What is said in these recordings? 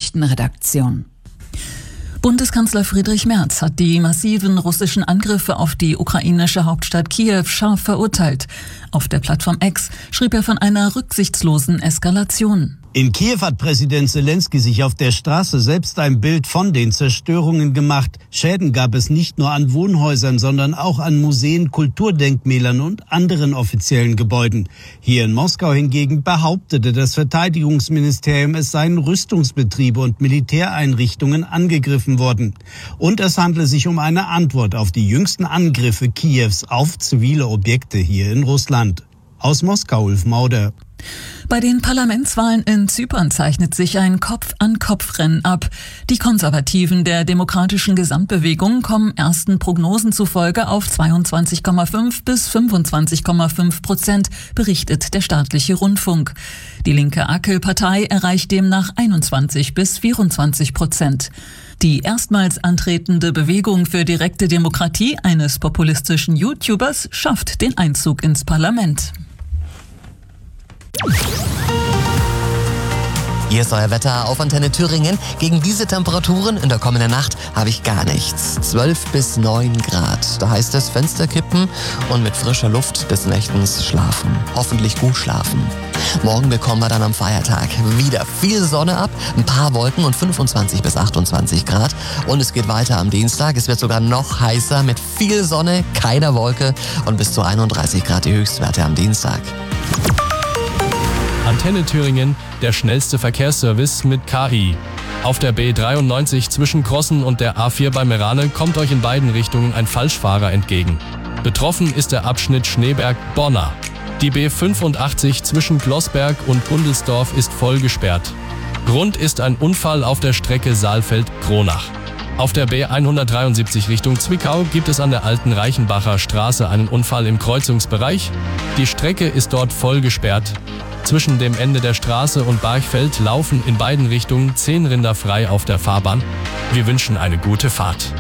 Nachrichtenredaktion. Bundeskanzler Friedrich Merz hat die massiven russischen Angriffe auf die ukrainische Hauptstadt Kiew scharf verurteilt. Auf der Plattform X schrieb er von einer rücksichtslosen Eskalation. In Kiew hat Präsident Selenskyj sich auf der Straße selbst ein Bild von den Zerstörungen gemacht. Schäden gab es nicht nur an Wohnhäusern, sondern auch an Museen, Kulturdenkmälern und anderen offiziellen Gebäuden. Hier in Moskau hingegen behauptete das Verteidigungsministerium, es seien Rüstungsbetriebe und Militäreinrichtungen angegriffen worden. Und es handle sich um eine Antwort auf die jüngsten Angriffe Kiews auf zivile Objekte hier in Russland. Aus Moskau, Ulf Mauder. Bei den Parlamentswahlen in Zypern zeichnet sich ein Kopf-an-Kopf-Rennen ab. Die Konservativen der demokratischen Gesamtbewegung kommen ersten Prognosen zufolge auf 22,5 bis 25,5%, berichtet der staatliche Rundfunk. Die linke AKEL-Partei erreicht demnach 21 bis 24%. Die erstmals antretende Bewegung für direkte Demokratie eines populistischen YouTubers schafft den Einzug ins Parlament. Hier ist euer Wetter auf Antenne Thüringen. Gegen diese Temperaturen in der kommenden Nacht habe ich gar nichts. 12 bis 9 Grad. Da heißt es Fenster kippen und mit frischer Luft des Nächtens schlafen. Hoffentlich gut schlafen. Morgen bekommen wir dann am Feiertag wieder viel Sonne ab, ein paar Wolken und 25 bis 28 Grad. Und es geht weiter am Dienstag. Es wird sogar noch heißer mit viel Sonne, keiner Wolke und bis zu 31 Grad die Höchstwerte am Dienstag. Antenne Thüringen, der schnellste Verkehrsservice mit KI. Auf der B93 zwischen Crossen und der A4 bei Merane kommt euch in beiden Richtungen ein Falschfahrer entgegen. Betroffen ist der Abschnitt Schneeberg-Bonna. Die B85 zwischen Glossberg und Gundelsdorf ist voll gesperrt. Grund ist ein Unfall auf der Strecke Saalfeld-Kronach. Auf der B173 Richtung Zwickau gibt es an der alten Reichenbacher Straße einen Unfall im Kreuzungsbereich. Die Strecke ist dort voll gesperrt. Zwischen dem Ende der Straße und Barchfeld laufen in beiden Richtungen 10 Rinder frei auf der Fahrbahn. Wir wünschen eine gute Fahrt.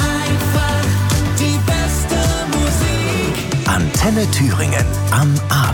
Antenne Thüringen am Abend.